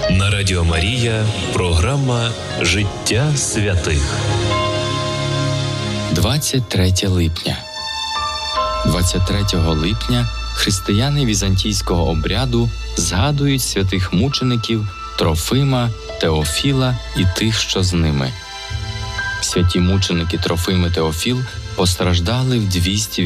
На Радіо Марія програма «Життя святих». 23 липня. 23 липня християни візантійського обряду згадують святих мучеників Трофима, Теофіла і тих, що з ними. Святі мученики Трофим і Теофіл постраждали в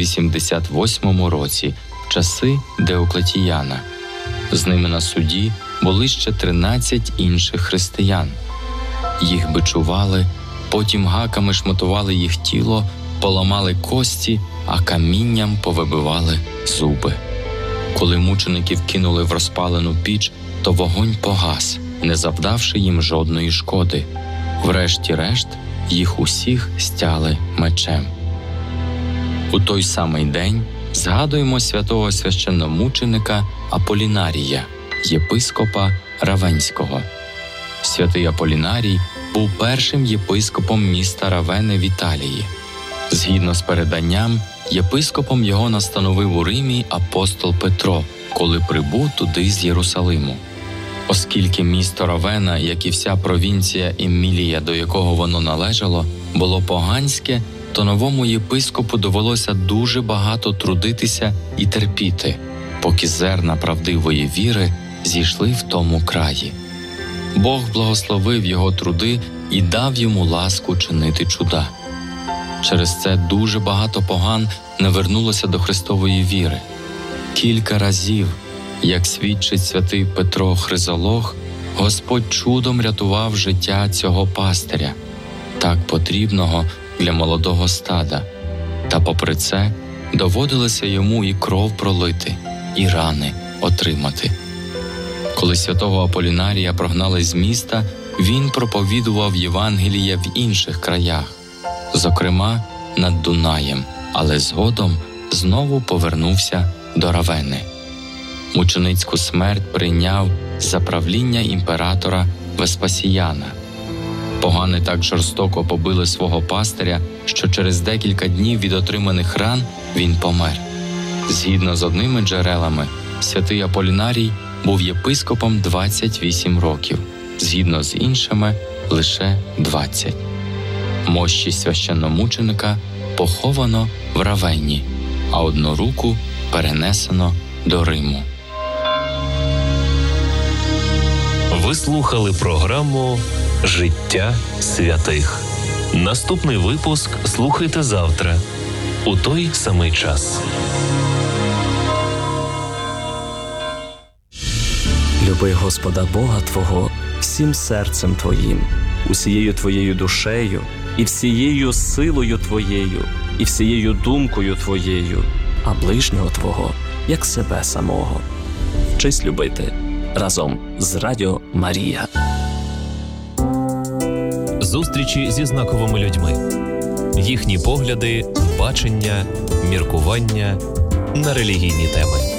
288 році, в часи Деоклетіяна. З ними на суді були ще 13 інших християн. Їх бичували, потім гаками шматували їх тіло, поламали кості, а камінням повибивали зуби. Коли мучеників кинули в розпалену піч, то вогонь погас, не завдавши їм жодної шкоди. Врешті-решт, їх усіх стяли мечем. У той самий день згадуємо святого священномученика Аполінарія, єпископа Равенського. Святий Аполінарій був першим єпископом міста Равене в Італії. Згідно з переданням, єпископом його настановив у Римі апостол Петро, коли прибув туди з Єрусалиму. Оскільки місто Равена, як і вся провінція Емілія, до якого воно належало, було поганське, то новому єпископу довелося дуже багато трудитися і терпіти, поки зерна правдивої віри зійшли в тому краї. Бог благословив його труди і дав йому ласку чинити чуда. Через це дуже багато поган не вернулося до Христової віри. Кілька разів, як свідчить святий Петро Хризолог, Господь чудом рятував життя цього пастиря, так потрібного для молодого стада. Та попри це доводилося йому і кров пролити, і рани отримати. Коли святого Аполінарія прогнали з міста, він проповідував Євангеліє в інших краях, зокрема над Дунаєм, але згодом знову повернувся до Равени. Мученицьку смерть прийняв за правління імператора Веспасіяна. Погани так жорстоко побили свого пастиря, що через декілька днів від отриманих ран він помер. Згідно з одними джерелами, святий Аполінарій був єпископом 28 років, згідно з іншими – лише 20. Мощі священномученика поховано в Равенні, а одну руку перенесено до Риму. Ви слухали програму «Життя святих». Наступний випуск слухайте завтра, у той самий час. Люби Господа Бога твого всім серцем твоїм, усією твоєю душею, і всією силою твоєю, і всією думкою твоєю, а ближнього твого, як себе самого. Вчись любити разом з Радіо Марія. Зустрічі зі знаковими людьми. Їхні погляди, бачення, міркування на релігійні теми.